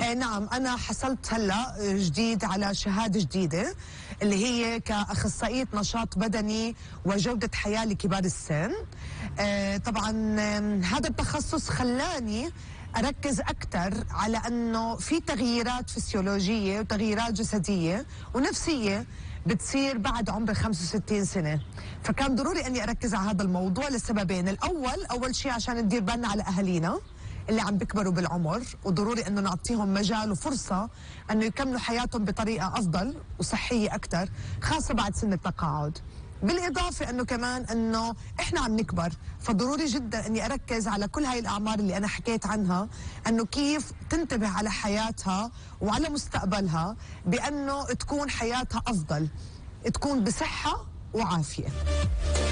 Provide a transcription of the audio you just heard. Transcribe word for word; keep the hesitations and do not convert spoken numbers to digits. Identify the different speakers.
Speaker 1: آه نعم، أنا حصلت هلا جديد على شهادة جديدة اللي هي كأخصائية نشاط بدني وجودة حياة لكبار السن. آه طبعا آم، هذا التخصص خلاني أركز أكثر على أنه في تغييرات فسيولوجية وتغييرات جسدية ونفسية بتصير بعد عمر خمسة وستين سنة. فكان ضروري أني أركز على هذا الموضوع لسببين. الأول أول شيء عشان ندير بالنا على أهالينا اللي عم بيكبروا بالعمر، وضروري انه نعطيهم مجال وفرصه انه يكملوا حياتهم بطريقه افضل وصحيه اكثر، خاصه بعد سن التقاعد. بالاضافه انه كمان انه احنا عم نكبر، فضروري جدا اني اركز على كل هاي الاعمار اللي انا حكيت عنها، انه كيف تنتبه على حياتها وعلى مستقبلها بانه تكون حياتها افضل، تكون بصحه وعافيه.